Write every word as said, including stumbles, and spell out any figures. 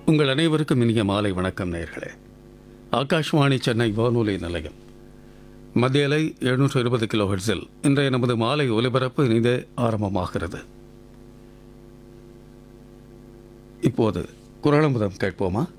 உங்கள் அனைவருக்கும் இனிய மாலை வணக்கம் நேயர்களே. ஆகாஷ்வாணி சென்னை வானொலி நிலையம் மத்திய அலை எழுநூற்று இருபது கிலோ ஹெர்ட்ஸில் இன்றைய நமது மாலை ஒலிபரப்பு இனிதே ஆரம்பமாகிறது. இப்போது குரலமுதம் கேட்போமா?